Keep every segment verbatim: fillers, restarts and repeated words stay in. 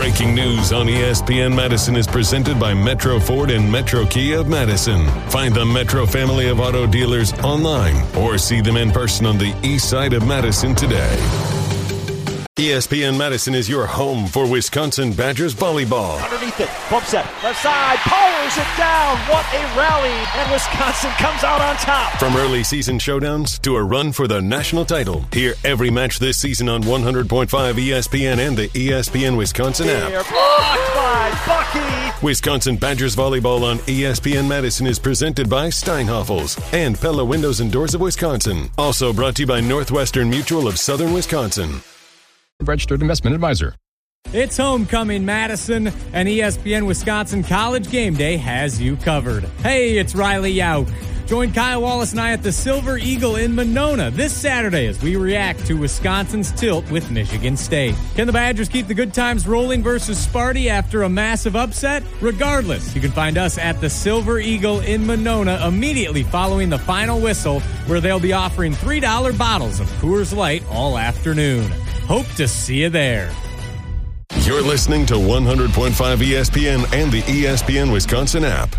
Breaking news on E S P N Madison is presented by Metro Ford and Metro Kia of Madison. Find the Metro family of auto dealers online or see them in person on the east side of Madison today. E S P N Madison is your home for Wisconsin Badgers volleyball. Underneath it, bump set, left side, powers it down. What a rally, and Wisconsin comes out on top. From early season showdowns to a run for the national title, hear every match this season on one hundred point five E S P N and the E S P N Wisconsin app. They're blocked by Bucky. Wisconsin Badgers volleyball on E S P N Madison is presented by Steinhoffels and Pella Windows and Doors of Wisconsin. Also brought to you by Northwestern Mutual of Southern Wisconsin. Registered investment advisor. It's homecoming, Madison, and E S P N Wisconsin College Game Day has you covered. Hey, it's Riley Yauk. Join Kyle Wallace and I at the Silver Eagle in Monona this Saturday as we react to Wisconsin's tilt with Michigan State. Can the Badgers keep the good times rolling versus Sparty after a massive upset? Regardless, you can find us at the Silver Eagle in Monona immediately following the final whistle, where they'll be offering three dollar bottles of Coors Light all afternoon. Hope to see you there. You're listening to one hundred point five E S P N and the E S P N Wisconsin app.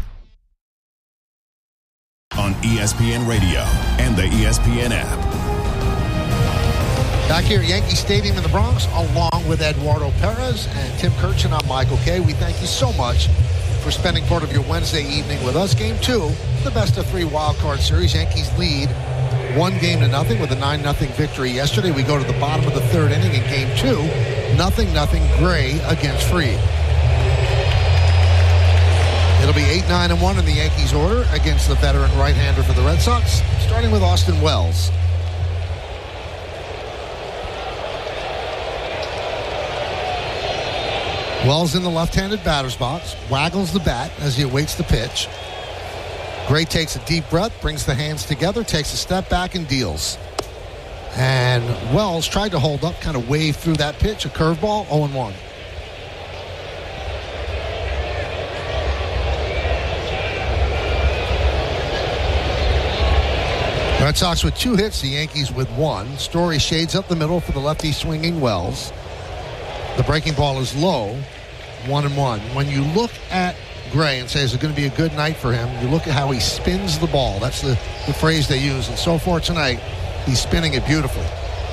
On E S P N Radio and the E S P N app. Back here at Yankee Stadium in the Bronx, along with Eduardo Perez and Tim Kirchin, I'm Michael Kay. We thank you so much for spending part of your Wednesday evening with us. Game two, the best of three wild card series. Yankees lead one game to nothing with a nine nothing victory yesterday. We go to the bottom of the third inning in game two. Nothing, nothing, Gray against Fried. It'll be eight nine and one in the Yankees order against the veteran right-hander for the Red Sox, starting with Austin Wells. Wells in the left-handed batter's box, waggles the bat as he awaits the pitch. Gray takes a deep breath, brings the hands together, takes a step back, and deals. And Wells tried to hold up, kind of waved through that pitch, a curveball, oh and one. Red Sox with two hits, the Yankees with one. Story shades up the middle for the lefty swinging Wells. The breaking ball is low, one and one. When you look at Gray and say, is it going to be a good night for him? You look at how he spins the ball. That's the, the phrase they use. And so far tonight, he's spinning it beautifully.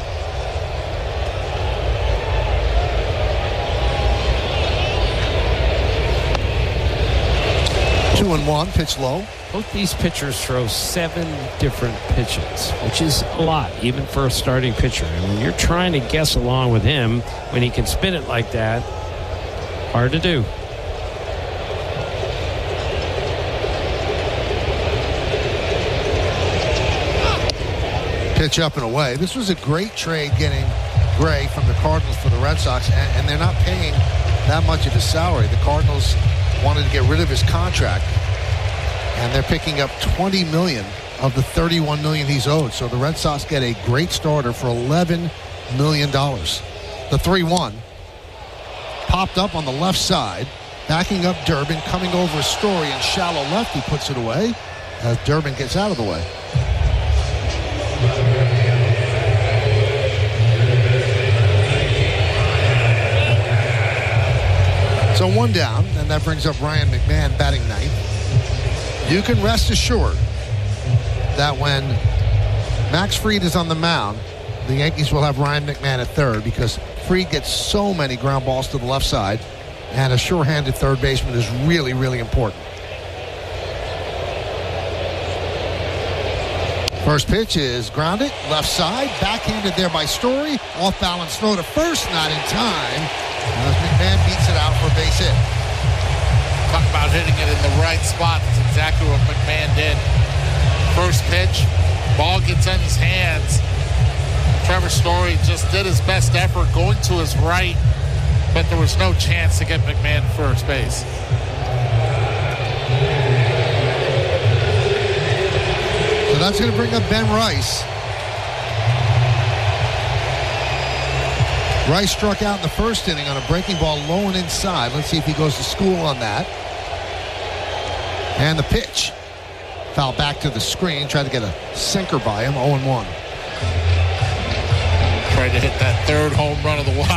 Two and one, pitch low. Both these pitchers throw seven different pitches, which is a lot, even for a starting pitcher. And when you're trying to guess along with him, when he can spin it like that, hard to do. Pitch up and away. This was a great trade getting Gray from the Cardinals for the Red Sox, and, and they're not paying that much of his salary. The Cardinals wanted to get rid of his contract, and they're picking up twenty million dollars of the thirty-one million dollars he's owed. So the Red Sox get a great starter for eleven million dollars. The three one popped up on the left side, backing up Durbin, coming over Story and shallow left. He puts it away as Durbin gets out of the way. So one down, and that brings up Ryan McMahon batting ninth. You can rest assured that when Max Fried is on the mound, the Yankees will have Ryan McMahon at third, because Fried gets so many ground balls to the left side, and a sure-handed third baseman is really, really important. First pitch is grounded, left side, backhanded there by Story. Off balance throw to first, not in time, as McMahon beats it out for a base hit. Talk about hitting it in the right spot. That's exactly what McMahon did. First pitch, ball gets in his hands. Trevor Story just did his best effort going to his right, but there was no chance to get McMahon to first base. So that's going to bring up Ben Rice. Rice struck out in the first inning on a breaking ball low and inside. Let's see if he goes to school on that. And the pitch. Foul back to the screen. Tried to get a sinker by him. oh and one. Tried to hit that third home run of the Wild